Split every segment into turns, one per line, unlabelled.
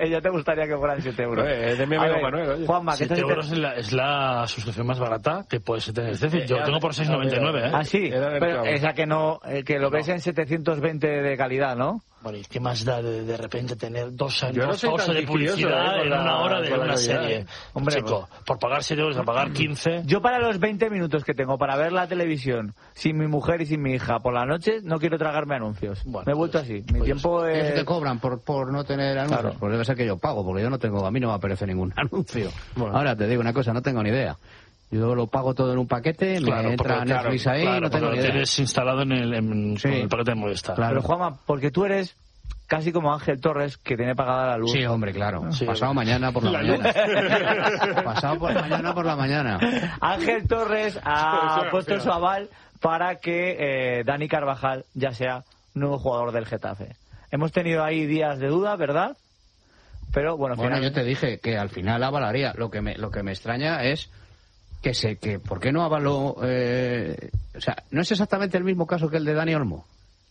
Ya te gustaría que fueran 7 euros.
Es de mi amigo Manuel, oye.
Juanma, ¿qué
7 euros es la suscripción más barata que puedes tener. Es decir, yo lo tengo por 6,99, ¿eh?
Ah, sí, pero esa que no, que lo ves en 720 de calidad, ¿no?
Bueno, ¿y qué más da de repente tener 2 años
no soy tan
de publicidad en una hora de una serie?
Hombre,
chico, por pagar 7 euros a pagar 15...
Yo para los 20 minutos que tengo para ver la televisión sin mi mujer y sin mi hija por la noche, no quiero tragarme anuncios.
Bueno,
me he vuelto así. Mi tiempo
¿Qué
es...
te cobran por no tener anuncios?
Claro.
Pues debe ser que yo pago, porque yo no tengo, a mí no me aparece ningún anuncio.
Bueno.
Ahora te digo una cosa, no tengo ni idea. Yo lo pago todo en un paquete, me entra Netflix ahí, no tengo ni
lo
idea.
tienes instalado en el paquete de Movistar.
Claro.
Pero Juanma, porque tú eres casi como Ángel Torres, que tiene pagada la luz.
Sí, hombre, claro.
Sí.
Pasado mañana por la mañana. Pasado por mañana por la mañana.
Ángel Torres ha puesto su aval para que Dani Carvajal ya sea nuevo jugador del Getafe. Hemos tenido ahí días de duda, ¿verdad? Pero bueno,
Yo te dije que al final avalaría. Lo que me extraña es que ¿por qué no avaló? O sea, no es exactamente el mismo caso que el de Dani Olmo.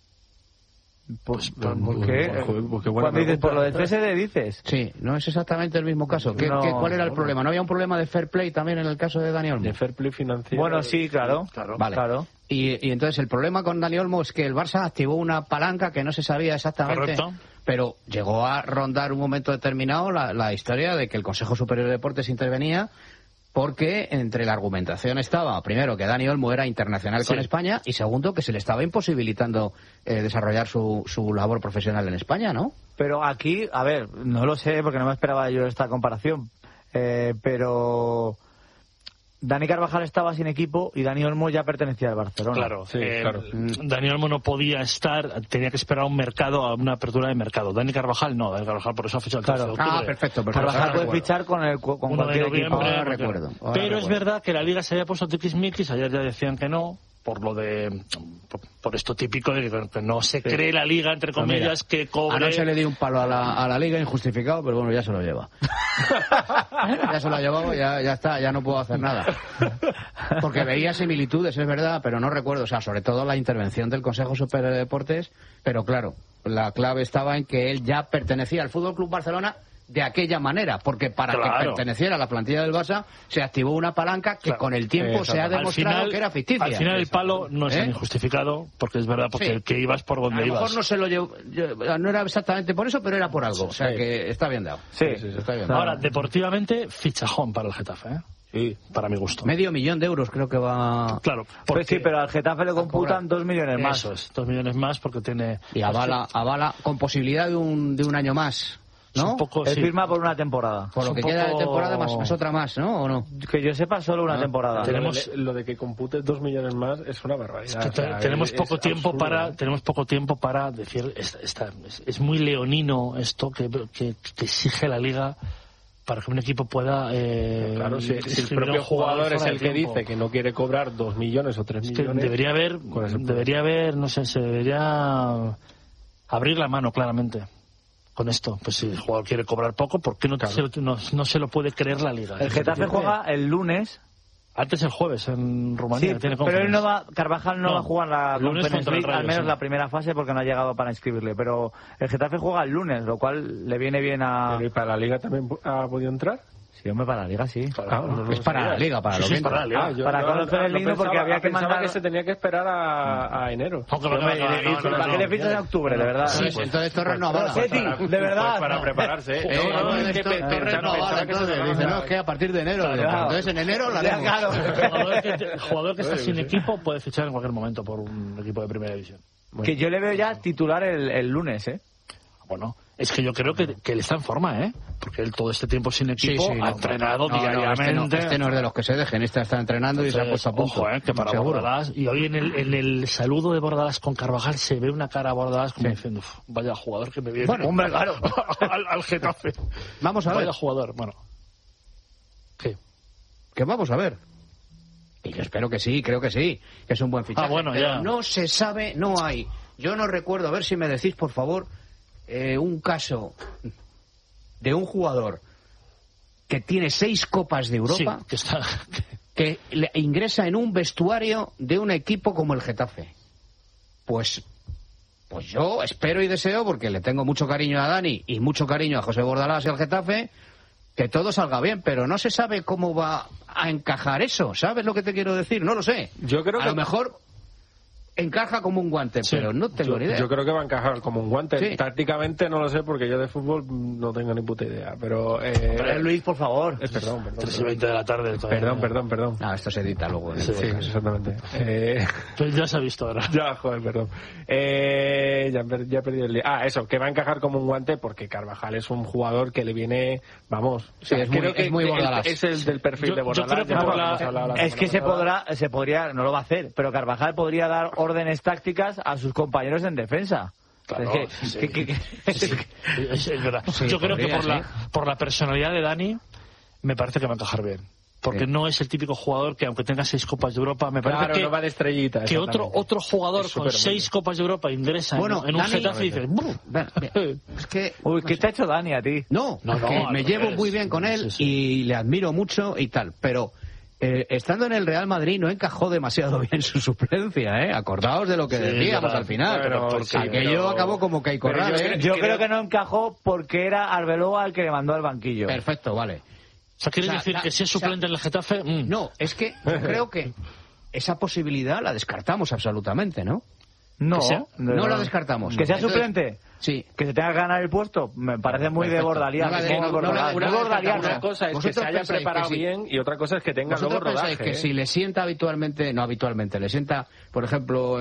¿Por qué?
Porque
Cuando dices por lo del CSD dices.
Sí, no es exactamente el mismo caso. ¿Cuál era el problema? ¿No había un problema de fair play también en el caso de Dani Olmo?
De fair play financiero.
Bueno, sí, claro.
Vale.
Claro.
Y entonces el problema con Dani Olmo es que el Barça activó una palanca que no se sabía exactamente.
Correcto.
Pero llegó a rondar un momento determinado la historia de que el Consejo Superior de Deportes intervenía porque entre la argumentación estaba, primero, que Dani Olmo era internacional con España y segundo, que se le estaba imposibilitando desarrollar su labor profesional en España, ¿no?
Pero aquí, a ver, no lo sé porque no me esperaba yo esta comparación, pero Dani Carvajal estaba sin equipo y Dani Olmo ya pertenecía al Barcelona.
Claro,
Sí, claro.
Dani Olmo no podía estar, tenía que esperar a una apertura de mercado. Dani Carvajal no, Dani Carvajal por eso ha fichado el 13 de octubre.
Ah, perfecto.
Carvajal puede fichar con
1 de
cualquier equipo.
noviembre.
Ahora recuerdo.
Pero es verdad que la Liga se había puesto tiquismiquis, ayer ya decían que no, por esto típico de que no se cree la Liga, entre comillas, que cobre...
A no se le dio un palo a la Liga injustificado, pero bueno, ya se lo lleva. Ya se lo ha llevado, ya está, ya no puedo hacer nada. Porque veía similitudes, es verdad, pero no recuerdo, o sea, sobre todo la intervención del Consejo Superior de Deportes, pero claro, la clave estaba en que él ya pertenecía al Fútbol Club Barcelona de aquella manera, porque para que perteneciera a la plantilla del Barça se activó una palanca que con el tiempo se ha demostrado que era ficticia.
Al final el palo no es injustificado, porque es verdad, porque que ibas por donde ibas.
A lo mejor no se lo llevó, no era exactamente por eso, pero era por algo, o sea que está bien dado.
Sí.
Está bien dado.
Ahora, deportivamente, fichajón para el Getafe, ¿eh?
Sí.
Para mi gusto.
$500,000 creo que va.
Claro,
Pues sí, pero al Getafe le computan 2 millones más.
Eso es, 2 millones más porque tiene...
Y avala con posibilidad de un año más, ¿no?
Un poco,
Él
sí.
firma por una temporada.
Por lo que
un
queda de
poco-
temporada más otra más, ¿no? ¿O no?
Que yo sepa, solo una temporada.
Tenemos-
Lo de que computes 2 millones más es una barbaridad.
Es que tenemos poco tiempo para decir es muy leonino esto que exige la Liga para que un equipo pueda
Claro, si el
inscribir a
propio
un jugador
jugador es
fuera
el
de
que
tiempo.
dice que no quiere cobrar 2 millones o 3
Es que
millones.
debería haber, no sé, se debería abrir la mano claramente con esto. Pues si el jugador quiere cobrar poco, ¿por qué no se lo puede creer la Liga?
El Getafe juega el lunes.
Antes el jueves en Rumanía.
Sí,
tiene
pero él
conference.
Carvajal no va a jugar la
el lunes
Conference
contra el
League, al
Rayo,
menos
sí.
la primera fase, porque no ha llegado para inscribirle. Pero el Getafe juega el lunes, lo cual le viene bien a...
Pero ¿y para la Liga también ha podido entrar?
Sí, hombre, para la Liga, sí.
Es para la Liga, para
Sí,
lo
sí,
que
para la Liga.
Para conocer el himno, porque había que
pensaba
mandar...
que se tenía que esperar a enero.
¿Para qué le fichas en octubre, de verdad?
Sí, entonces Torres no avala.
Seti, de verdad.
Pues para prepararse.
Torres no avala, entonces dice, no, es que a partir de enero. Entonces en enero la haremos.
Claro.
El jugador que está sin equipo puede fichar en cualquier momento por un equipo de primera división.
Que yo le veo ya titular el lunes, ¿eh?
Bueno, es que yo creo que él está en forma, ¿eh? Porque él todo este tiempo sin equipo ha entrenado diariamente.
Este no es de los que se dejen, este está entrenando y se ha puesto a punto.
Ojo, que para
seguro.
Bordalás. Y hoy en el saludo de Bordalás con Carvajal se ve una cara a Bordalás como diciendo, vaya jugador que me viene.
Bueno,
hombre, claro.
al Getafe.
Vamos a ver.
Vaya jugador, bueno. ¿Qué?
Que vamos a ver. Y yo espero que sí, creo que sí, que es un buen fichaje.
Bueno,
pero
ya.
no se sabe, no hay. Yo no recuerdo, a ver si me decís, por favor, un caso de un jugador que tiene 6 Copas de Europa,
Sí, que está...
que ingresa en un vestuario de un equipo como el Getafe. Pues pues yo espero y deseo, porque le tengo mucho cariño a Dani y mucho cariño a José Bordalás y al Getafe, que todo salga bien, pero no se sabe cómo va a encajar eso. ¿Sabes lo que te quiero decir? No lo sé.
Yo creo
a
que
lo mejor encaja como un guante,
Sí.
pero no tengo ni idea.
Yo creo que va a encajar como un guante.
Sí.
Tácticamente no lo sé porque yo de fútbol no tengo ni puta idea. Pero.
Luis, por favor.
Perdón.
3:20 de la tarde. todavía.
Perdón.
No, esto se edita luego.
Sí.
Sí, exactamente.
Pues ya se ha visto ahora.
Ya, joder, perdón. Ya he perdido el día. Eso, que va a encajar como un guante porque Carvajal es un jugador que le viene, vamos.
Sí, es muy Bordalás.
Es el del perfil de
Yo
Bordalás.
creo que
ya
por
lo
la-
hemos hablado la
Es que
semana pasada.
se podría, no lo va a hacer, pero Carvajal podría dar órdenes tácticas a sus compañeros en defensa.
Claro,
Es que-
sí.
que-
Sí, es verdad.
Sí,
Yo creo que
podría,
por la personalidad de Dani, me parece que va a encajar bien. Porque
Sí.
no es el típico jugador que, aunque tenga 6 Copas de Europa, me parece
Claro,
que,
no va de estrellita.
que otro jugador
Es
con
súper
6 Copas de Europa ingresa
Bueno,
en un
Dani-
Getafe y dices, "Buf".
Es que...
Uy, ¿qué te ha hecho Dani a ti?
No,
No,
es que
al
me llevo
revés.
muy bien con él
Sí, sí.
y le admiro mucho y tal, pero estando en el Real Madrid no encajó demasiado bien su suplencia, ¿eh? Acordaos de lo que
Sí,
decíamos
verdad.
al final.
Bueno,
porque
sí,
aquello
pero-
acabó como que hay
pero
corral,
yo
¿eh?
Yo
creo-
creo que no encajó porque era Arbeloa el que le mandó al banquillo.
Perfecto, vale.
O sea, ¿quieres
O sea,
decir que si es
o sea,
suplente en el Getafe?
No, es que yo creo que esa posibilidad la descartamos absolutamente, ¿no?
No,
que sea-
no la descartamos.
Que sea
Entonces-
suplente.
Sí.
Que se tenga que ganar el puesto, me parece muy de
Perfecto.
bordaliano.
No la de-
muy
no la-
bordaliano.
una
Muy bordaliano.
Una cosa es que
Vosotros
se haya
pensáis
preparado
que sí.
bien y otra cosa es que tenga luego
¿Vosotros
rodaje.
pensáis que si le sienta habitualmente, no habitualmente, le sienta, por ejemplo,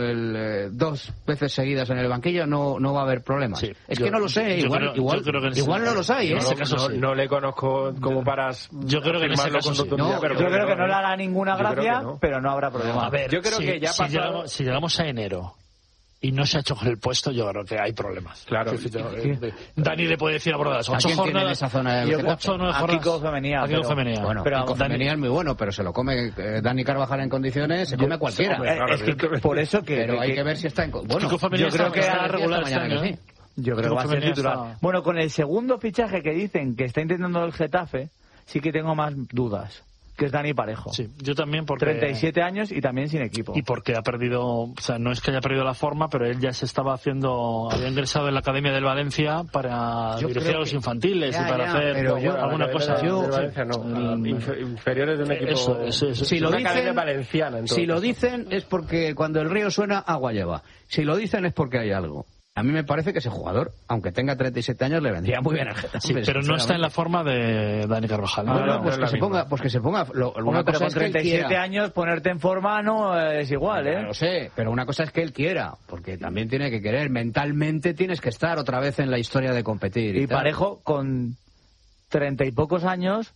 2 veces seguidas en el banquillo, no va a haber problemas?
Sí.
Es
Yo-
que no lo sé,
yo
igual,
creo- yo creo que en ese-
igual no los hay, ¿eh?
en ese caso
no,
sí.
no le conozco como para
Yo creo que en ese
afirmarlo
caso
con
sí.
rotundicidad,
No,
pero
Yo creo que no le hará
¿eh?
ninguna
Yo creo que
gracia,
no.
pero no habrá problema.
A ver,
Yo creo que ya pasado-
si llegamos a enero y no se ha hecho con el puesto, yo creo que hay problemas.
Claro.
Dani le puede decir a Bordalas,
¿A
8
quién tiene en
jornadas.
esa zona del
Yo-
Getafe?
8 o 9
a
jornadas.
Kiko Femenía,
A Kiko
pero-
Femenía.
Bueno,
Pero
Kiko
Dani-
Femenía es muy bueno, pero se lo come Dani Carvajal en condiciones, se come a cualquiera.
hombre, claro,
Es que por eso que...
Pero hay
que-
que ver si está en... Bueno,
Kiko Femenía
yo creo que
está
hará
regular
esta mañana
este
que
año,
sí.
Yo creo
Kiko
que va a ser
Femenía
titular.
está-
Bueno, con el segundo fichaje que dicen que está intentando el Getafe, sí que tengo más dudas, que es Dani Parejo.
Sí, yo también porque...
37 años y también sin equipo.
Y porque ha perdido, o sea, no es que haya perdido la forma, pero él ya se estaba haciendo, había ingresado en la Academia del Valencia para
Yo
dirigir
creo
a los
que-
infantiles
Ya,
y para
ya,
hacer
pero yo-
alguna cosa.
De Valencia, no, inferiores de un equipo.
Eso.
Si lo
una academia
dicen,
valenciana, en todo
si lo
caso.
dicen es porque cuando el río suena, agua lleva. Si lo dicen es porque hay algo. A mí me parece que ese jugador, aunque tenga 37 años, le vendría muy bien al Getafe.
Sí, pero no está en la forma de Dani Carvajal. ¿no?
Bueno,
no,
pues,
no es
que
la
se ponga, pues que se ponga.
Hombre, pero con
es que él
37
quiera.
años ponerte en forma no es igual,
Ya
¿eh?
lo sé, pero una cosa es que él quiera, porque también tiene que querer. Mentalmente tienes que estar otra vez en la historia de competir.
Y
tal.
Parejo, con 30 y pocos años,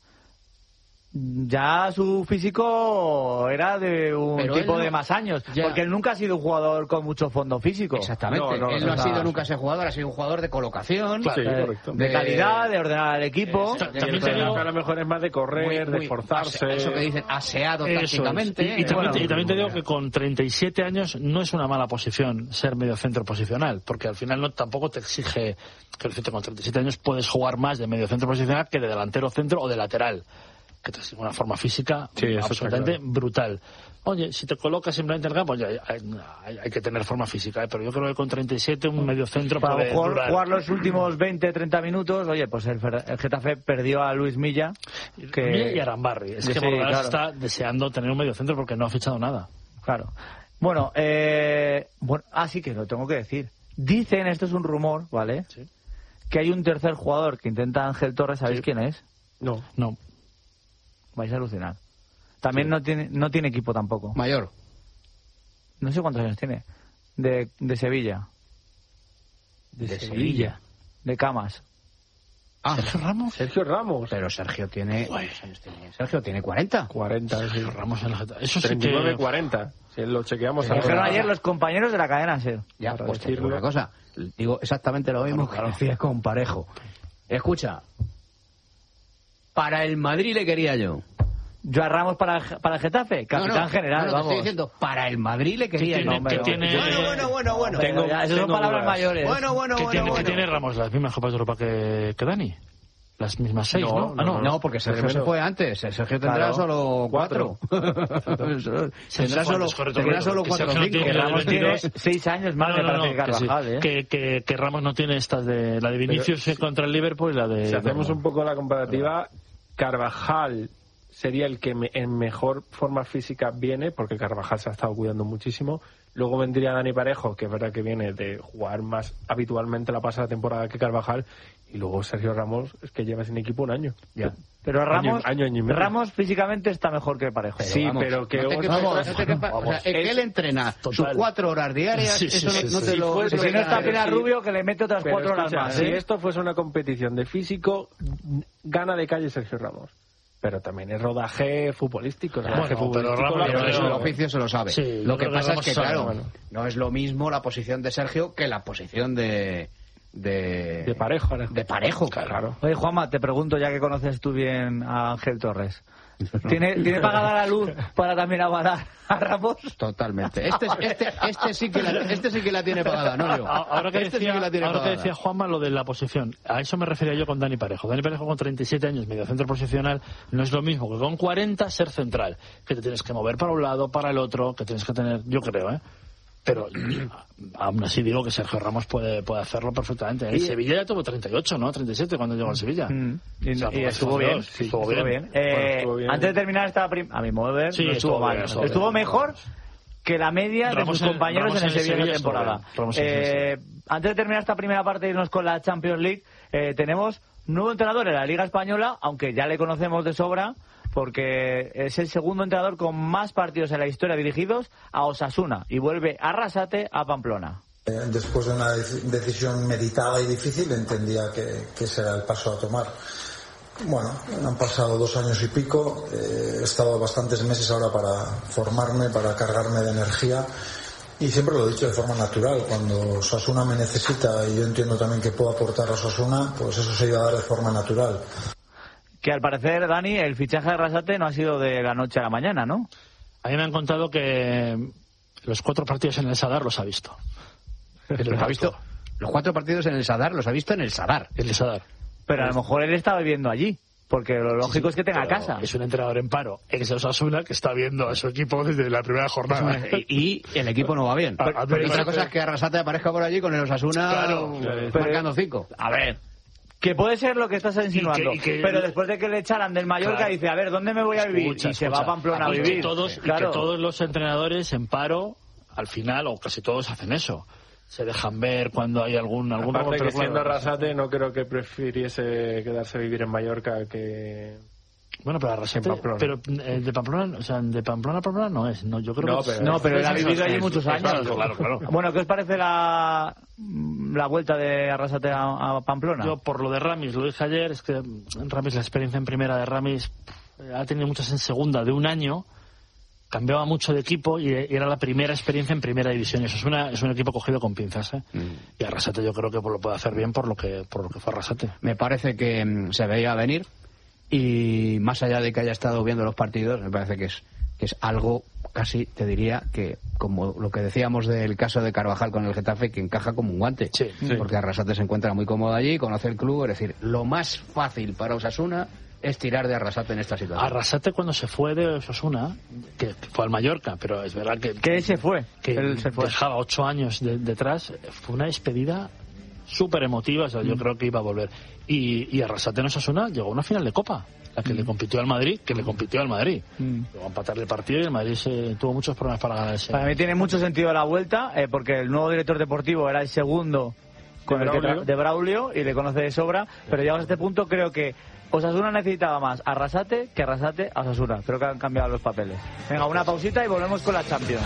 ya su físico era de un
Pero
tipo
él no-
de más años.
Ya.
Porque él nunca ha sido un jugador con mucho fondo físico.
Exactamente.
No,
él no
o
ha
sea,
sido nunca ese jugador, ha sido un jugador de colocación.
Sí,
Eh,
correcto.
de calidad, de ordenar al equipo.
También te digo-
a lo mejor es más de correr, de esforzarse.
Eso que dicen, aseado
Eso es.
tácticamente.
Y también,
Bueno,
y también te digo que con 37 años no es una mala posición ser mediocentro posicional, porque al final no tampoco te exige que con 37 años puedes jugar más de mediocentro posicional que de delantero centro o de lateral, que te exige una forma física
Sí, eso
absolutamente
está
brutal. Oye, si te colocas simplemente en el campo, ya hay que tener forma física, pero yo creo que con 37 un mediocentro
Para
puede durar.
jugar los últimos 20-30 minutos, oye, pues el Getafe perdió a Luis Milla.
Y Arambarri. Es que
Sí,
Bordalas
claro.
está deseando tener un mediocentro porque no ha fichado nada.
Claro. Bueno, sí que lo tengo que decir. Dicen, esto es un rumor, ¿vale?
Sí.
Que hay un tercer jugador que intenta Ángel Torres, ¿sabéis
Sí.
quién es?
No.
No.
Vais a alucinar. También no tiene equipo tampoco.
Mayor.
No sé cuántos años tiene. De Sevilla.
De Sevilla.
De Camas.
Ah,
Sergio Ramos.
pero Sergio tiene... ¿cuántos años tiene? Sergio tiene 40.
40, sí.
Ramos en el Getafe. Eso sí
39,
que...
40. Si lo chequeamos
Lo dijeron
ahora.
ayer los compañeros de la cadena SER.
Ya,
Para
pues te digo
decirlo.
una cosa. Digo exactamente lo mismo que decía con Parejo. Escucha. Para el Madrid le quería yo.
Yo a Ramos para el Getafe, capitán general,
te
vamos.
estoy diciendo, para el Madrid le quería yo.
tiene-
hombre,
que tiene-
Bueno.
Pero ya, esas son
tengo
palabras
dudas.
mayores.
Bueno.
que tiene Ramos las mismas Copas de Europa que Dani. las mismas 6, ¿no?
No, porque Sergio se fue antes. Sergio tendrá solo 4. Tendrá solo 4 o 5.
Ramos tiene 6 años más de parece que Carvajal.
Que Ramos no tiene estas de la de Vinicius contra el Liverpool y la de...
Si hacemos un poco la comparativa, Carvajal sería el que en mejor forma física viene, porque Carvajal se ha estado cuidando muchísimo. Luego vendría Dani Parejo, que es verdad que viene de jugar más habitualmente la pasada temporada que Carvajal. Y luego Sergio Ramos, es que lleva sin equipo un año.
Ya. Pero Ramos,
año y medio.
Ramos físicamente está mejor que Parejo.
Sí, pero que...
Él entrena sus 4 horas diarias, no te lo...
Si no está Pilar Rubio, que le mete otras 4 horas más.
Si esto fuese una competición de físico, gana de calle Sergio Ramos. Pero también es rodaje futbolístico.
Pero Ramos,
el oficio se lo sabe.
Sí,
lo que pasa es que, claro,
bueno,
no es lo mismo la posición de Sergio que la posición de
Parejo.
De Parejo,
claro.
Oye, Juanma, te pregunto, ya que conoces tú bien a Ángel Torres. ¿Tiene pagada la luz para también avalar a Ramos?
Totalmente. Este sí que la tiene pagada, no yo.
Ahora que decía Juanma lo de la posición, a eso me refería yo con Dani Parejo. Dani Parejo con 37 años, mediocentro posicional, no es lo mismo que con 40 ser central, que te tienes que mover para un lado, para el otro, que tienes que tener, yo creo, pero aún así digo que Sergio Ramos puede hacerlo perfectamente. En Sevilla ya tuvo 38, ¿no? 37 cuando llegó a Sevilla.
Y estuvo bien. Estuvo bien. Antes de terminar a mi modo de ver, no estuvo mal. Estuvo mejor que la media de sus compañeros en el Sevilla de temporada. Antes de terminar esta primera parte y irnos con la Champions League, tenemos nuevo entrenador en la Liga Española, aunque ya le conocemos de sobra, porque es el segundo entrenador con más partidos en la historia dirigidos a Osasuna y vuelve Arrasate a Pamplona.
Después de una decisión meditada y difícil, entendía que ese era el paso a tomar. Bueno, han pasado 2 años y pico, he estado bastantes meses ahora para formarme, para cargarme de energía, y siempre lo he dicho de forma natural. Cuando Osasuna me necesita y yo entiendo también que puedo aportar a Osasuna, pues eso se iba a dar de forma natural.
Que al parecer, Dani, el fichaje de Arrasate no ha sido de la noche a la mañana, ¿no?
A mí me han contado que los 4 partidos en el Sadar los ha visto.
¿Los ha visto? Los 4 partidos en el Sadar los ha visto en el Sadar.
En el Sadar.
Pero a lo mejor él está viviendo allí, porque lo lógico es que tenga casa.
Es un entrenador en paro, ex Osasuna, que está viendo a su equipo desde la primera jornada.
Y el equipo no va bien. Pero otra cosa es que Arrasate aparezca por allí con el Osasuna marcando 5.
A ver, que puede ser lo que estás insinuando, pero después de que le echaran del Mallorca, dice, a ver, ¿dónde me voy a vivir? Y se va a Pamplona a vivir.
Que todos los entrenadores en paro, al final, o casi todos hacen eso. Se dejan ver cuando hay algún
aparte que siendo Arrasate no creo que prefiriese quedarse a vivir en Mallorca que...
Bueno, pero Arrasate, pero de Pamplona, o sea, de Pamplona a Pamplona no es, no, yo creo que
pero él ha vivido allí muchos años.
Claro.
Bueno, ¿qué os parece la vuelta de Arrasate a Pamplona?
Yo, por lo de Ramis, lo dije ayer, es que Ramis, la experiencia en primera de Ramis, ha tenido muchas en segunda de un año, cambiaba mucho de equipo y era la primera experiencia en primera división. Eso es un equipo cogido con pinzas, Y Arrasate yo creo que lo puede hacer bien por lo que fue Arrasate.
Me parece que se veía venir, y más allá de que haya estado viendo los partidos, me parece que es algo casi, te diría, que como lo que decíamos del caso de Carvajal con el Getafe, que encaja como un guante.
Sí.
Porque Arrasate se encuentra muy cómodo allí, conoce el club, es decir, lo más fácil para Osasuna es tirar de Arrasate en esta situación.
Arrasate, cuando se fue de Osasuna, que fue al Mallorca, pero es verdad que
él se fue.
Que él se fue. Dejaba 8 años detrás, fue una despedida súper emotiva, o sea, yo creo que iba a volver. Y Arrasate en Osasuna llegó a una final de Copa, la que le compitió al Madrid, Luego a empatar el partido y el Madrid tuvo muchos problemas para ganar ese.
Para mí tiene mucho sentido la vuelta, porque el nuevo director deportivo era el segundo de Braulio y le conoce de sobra, pero llegados a este punto creo que Osasuna necesitaba más Arrasate que Arrasate a Osasuna. Creo que han cambiado los papeles. Venga, una pausita y volvemos con la Champions.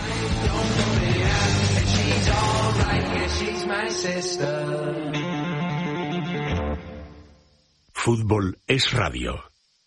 Fútbol es radio.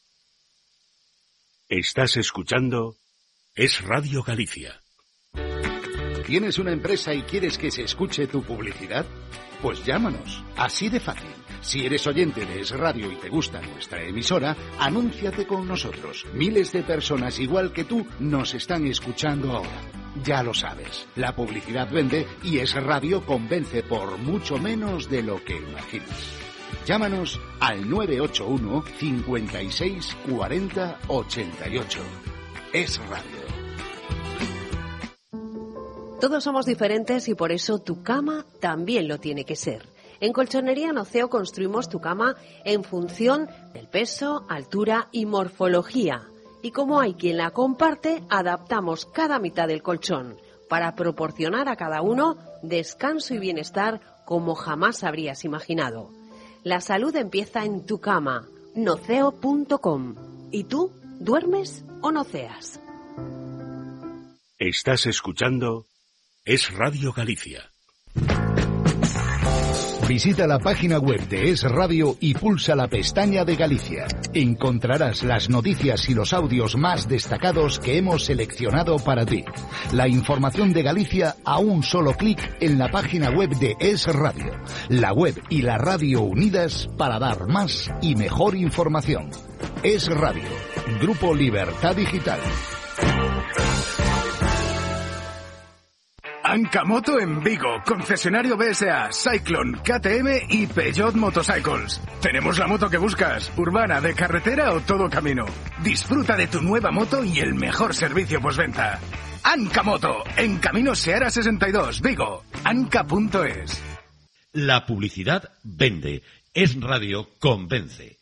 Estás escuchando Es Radio Galicia.
¿Tienes una empresa y quieres que se escuche tu publicidad? Pues llámanos, así de fácil. Si eres oyente de Es Radio y te gusta nuestra emisora, anúnciate con nosotros. Miles de personas igual que tú nos están escuchando ahora. Ya lo sabes, la publicidad vende y Es Radio convence por mucho menos de lo que imaginas. Llámanos al 981 56 40 88. Es Radio.
Todos somos diferentes y por eso tu cama también lo tiene que ser. En Colchonería Noceo construimos tu cama en función del peso, altura y morfología. Y como hay quien la comparte, adaptamos cada mitad del colchón para proporcionar a cada uno descanso y bienestar como jamás habrías imaginado. La salud empieza en tu cama, noceo.com. ¿Y tú, duermes o noceas?
Estás escuchando Es Radio Galicia.
Visita la página web de Es Radio y pulsa la pestaña de Galicia. Encontrarás las noticias y los audios más destacados que hemos seleccionado para ti. La información de Galicia a un solo clic en la página web de Es Radio. La web y la radio unidas para dar más y mejor información. Es Radio. Grupo Libertad Digital.
Ancamoto en Vigo, concesionario BSA, Cyclone, KTM y Peugeot Motorcycles. Tenemos la moto que buscas, urbana, de carretera o todo camino. Disfruta de tu nueva moto y el mejor servicio postventa. Ancamoto, en Camino Seara 62, Vigo, anca.es.
La publicidad vende. Es Radio convence.